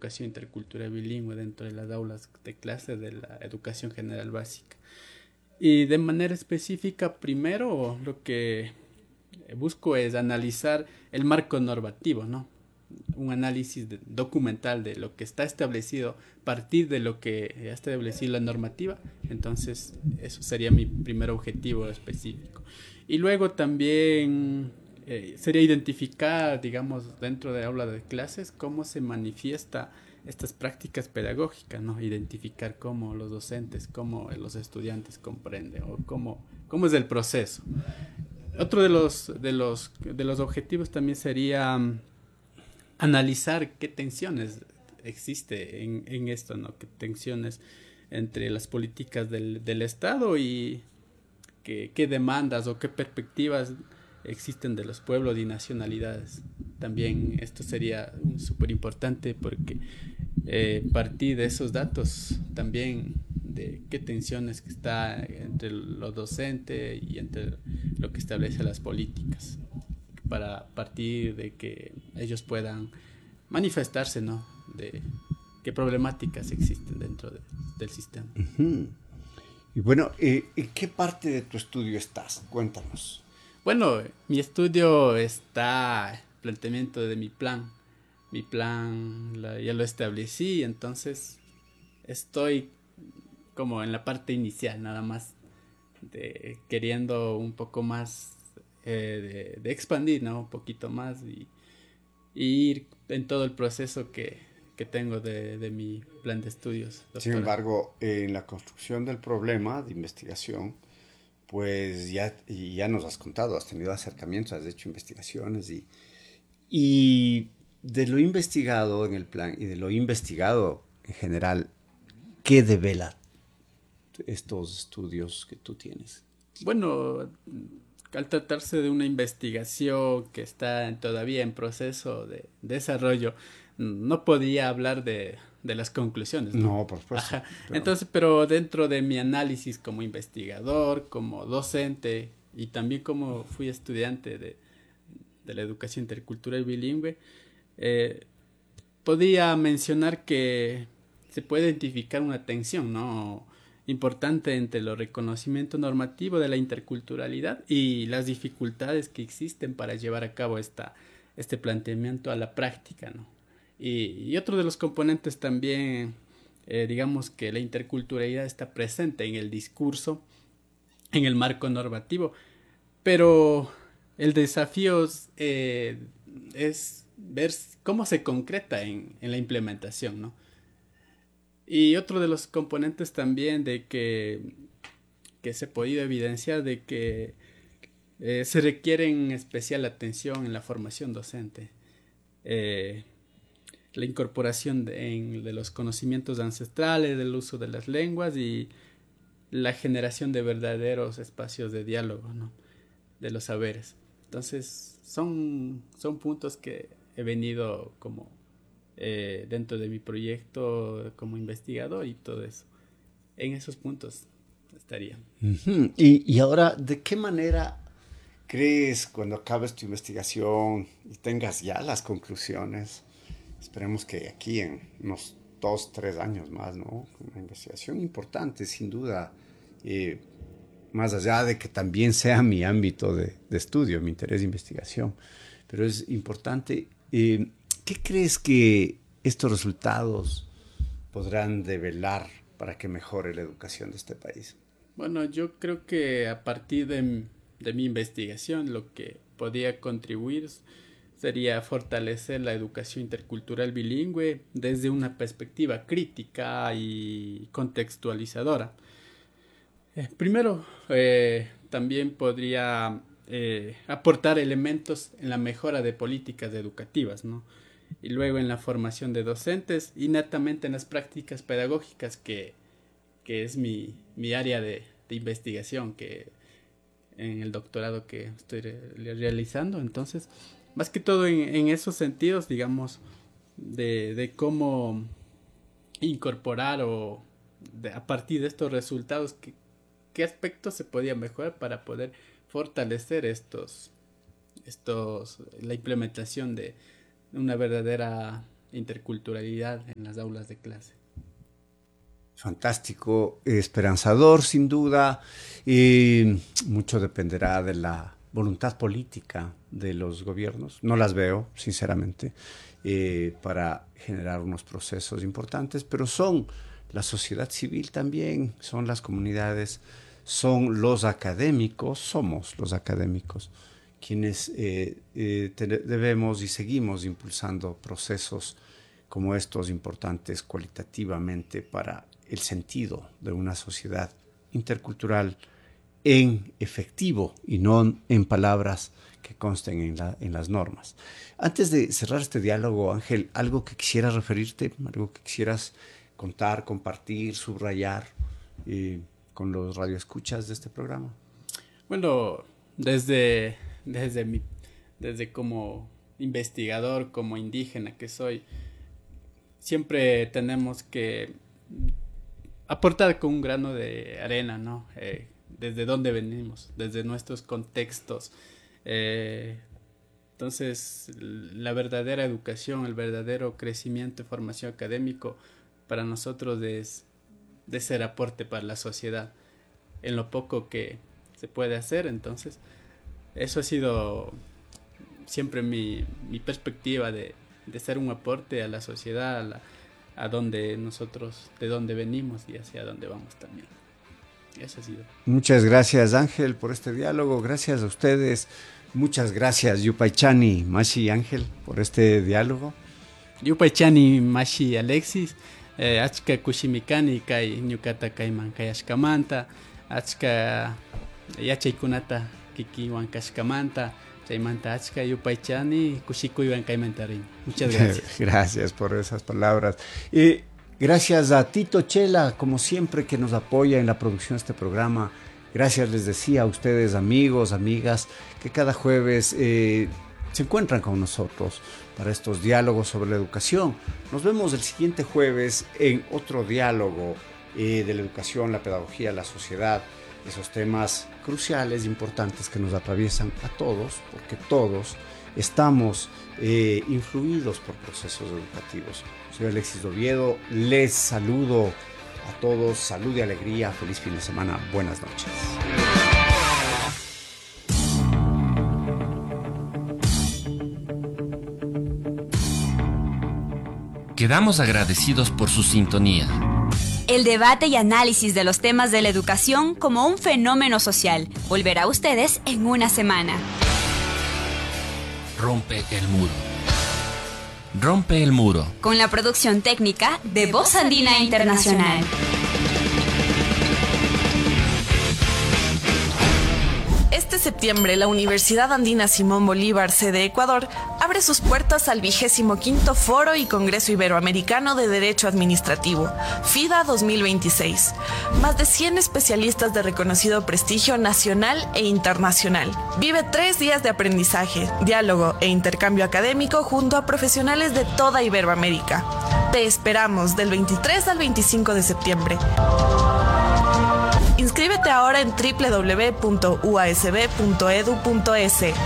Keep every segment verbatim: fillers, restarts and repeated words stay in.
educación intercultural bilingüe dentro de las aulas de clase de la educación general básica. Y de manera específica, primero lo que busco es analizar el marco normativo, ¿no? Un análisis de, documental de lo que está establecido, a partir de lo que ha establecido la normativa. Entonces, eso sería mi primer objetivo específico. Y luego también eh, sería identificar, digamos, dentro de aula de clases, cómo se manifiesta estas prácticas pedagógicas, ¿no? Identificar cómo los docentes, cómo los estudiantes comprenden o cómo, cómo es el proceso. Otro de los, de los, de los objetivos también sería um, analizar qué tensiones existe en, en esto, ¿no? Qué tensiones entre las políticas del, del Estado y qué, qué demandas o qué perspectivas existen de los pueblos y nacionalidades. También esto sería súper importante porque eh, partir de esos datos también de qué tensiones que está entre los docentes y entre lo que establece las políticas, para partir de que ellos puedan manifestarse, ¿no? De qué problemáticas existen dentro de, del sistema. Uh-huh. Y bueno, eh, ¿en qué parte de tu estudio estás? Cuéntanos. Bueno, mi estudio está, planteamiento de mi plan. Mi plan la, ya lo establecí, entonces estoy como en la parte inicial, nada más, de, queriendo un poco más eh, de, de expandir, ¿no? Un poquito más y, y ir en todo el proceso que, que tengo de, de mi plan de estudios doctoral. Sin embargo, en la construcción del problema de investigación, pues ya, ya nos has contado, has tenido acercamientos, has hecho investigaciones y, y de lo investigado en el plan y de lo investigado en general, ¿qué devela estos estudios que tú tienes? Bueno, al tratarse de una investigación que está todavía en proceso de desarrollo, no podía hablar de, de las conclusiones, ¿no? No, por supuesto. Pero... Entonces, pero dentro de mi análisis como investigador, como docente y también como fui estudiante de, de la educación intercultural bilingüe, eh, podía mencionar que se puede identificar una tensión, ¿no?, importante entre el reconocimiento normativo de la interculturalidad y las dificultades que existen para llevar a cabo esta, este planteamiento a la práctica, ¿no? Y, y otro de los componentes también, eh, digamos que la interculturalidad está presente en el discurso, en el marco normativo, pero el desafío eh, es ver cómo se concreta en, en la implementación, ¿no? Y otro de los componentes también de que, que se ha podido evidenciar de que eh, se requiere especial atención en la formación docente. Eh, la incorporación de, en, de los conocimientos ancestrales, del uso de las lenguas y la generación de verdaderos espacios de diálogo, ¿no?, de los saberes. Entonces, son, son puntos que he venido como eh, dentro de mi proyecto como investigador y todo eso. En esos puntos estaría. Uh-huh. Y, y ahora, ¿de qué manera crees cuando acabes tu investigación y tengas ya las conclusiones? Esperemos que aquí en unos dos, tres años más, ¿no? Una investigación importante, sin duda, eh, más allá de que también sea mi ámbito de, de estudio, mi interés de investigación, pero es importante. Eh, ¿Qué crees que estos resultados podrán develar para que mejore la educación de este país? Bueno, yo creo que a partir de, de mi investigación lo que podía contribuir sería fortalecer la educación intercultural bilingüe desde una perspectiva crítica y contextualizadora. Eh, primero, eh, también podría eh, aportar elementos en la mejora de políticas educativas, ¿no? Y luego en la formación de docentes y netamente en las prácticas pedagógicas, que, que es mi, mi área de, de investigación, que en el doctorado que estoy re realizando. Entonces, más que todo en, en esos sentidos, digamos, de, de cómo incorporar o de, a partir de estos resultados, que, qué aspectos se podían mejorar para poder fortalecer estos, estos, la implementación de una verdadera interculturalidad en las aulas de clase. Fantástico, esperanzador sin duda, y mucho dependerá de la voluntad política de los gobiernos, no las veo sinceramente, eh, para generar unos procesos importantes, pero son la sociedad civil también, son las comunidades, son los académicos, somos los académicos quienes eh, eh, te, debemos y seguimos impulsando procesos como estos importantes cualitativamente para el sentido de una sociedad intercultural en efectivo y no en palabras que consten en, la, en las normas. Antes de cerrar este diálogo, Ángel, ¿algo que quisieras referirte, algo que quisieras contar, compartir, subrayar eh, con los radioescuchas de este programa? Bueno, desde, desde, mi, desde como investigador, como indígena que soy, siempre tenemos que aportar con un grano de arena, ¿no? Eh, desde dónde venimos, desde nuestros contextos. Eh, entonces, la verdadera educación, el verdadero crecimiento y formación académico para nosotros es de ser aporte para la sociedad en lo poco que se puede hacer. Entonces, eso ha sido siempre mi, mi perspectiva de, de ser un aporte a la sociedad, a, la, a donde nosotros, de dónde venimos y hacia dónde vamos también. Eso ha sido. Muchas gracias, Ángel, por este diálogo. Gracias a ustedes. Muchas gracias, Yupaychani, Mashi y Ángel, por este diálogo. Yupaychani, Mashi, Alexis, eh, achka kushimikani kai ñukata kayman kayashkamanta, achka yachaykunata kikiwan kashkamanta, chaymanta achka yupaychani kushikuywan kaymanta rin. Muchas gracias. Gracias por esas palabras. Y gracias a Tito Chela, como siempre, que nos apoya en la producción de este programa. Gracias, les decía a ustedes, amigos, amigas, que cada jueves eh, se encuentran con nosotros para estos diálogos sobre la educación. Nos vemos el siguiente jueves en otro diálogo eh, de la educación, la pedagogía, la sociedad, esos temas cruciales, importantes que nos atraviesan a todos, porque todos estamos eh, influidos por procesos educativos. Soy Alexis Oviedo, les saludo a todos, salud y alegría, feliz fin de semana, buenas noches. Quedamos agradecidos por su sintonía. El debate y análisis de los temas de la educación como un fenómeno social volverá a ustedes en una semana. Rompe el muro. Rompe el muro. Con la producción técnica de Voz Andina Internacional. Este septiembre, la Universidad Andina Simón Bolívar, sede Ecuador, abre sus puertas al vigésimo quinto Foro y Congreso Iberoamericano de Derecho Administrativo, FIDA dos mil veintiséis. Más de cien especialistas de reconocido prestigio nacional e internacional. Vive tres días de aprendizaje, diálogo e intercambio académico junto a profesionales de toda Iberoamérica. Te esperamos del veintitrés al veinticinco de septiembre. Inscríbete ahora en doble u doble u doble u punto u a s b punto e d u punto es.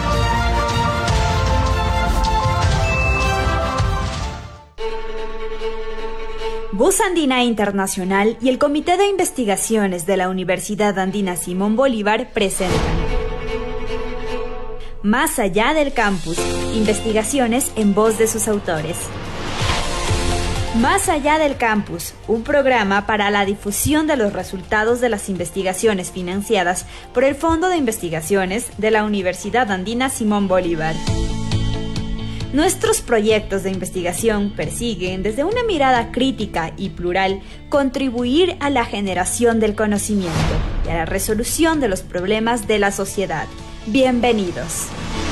Voz Andina Internacional y el Comité de Investigaciones de la Universidad Andina Simón Bolívar presentan Más allá del campus, investigaciones en voz de sus autores. Más allá del campus, un programa para la difusión de los resultados de las investigaciones financiadas por el Fondo de Investigaciones de la Universidad Andina Simón Bolívar. Nuestros proyectos de investigación persiguen, desde una mirada crítica y plural, contribuir a la generación del conocimiento y a la resolución de los problemas de la sociedad. Bienvenidos.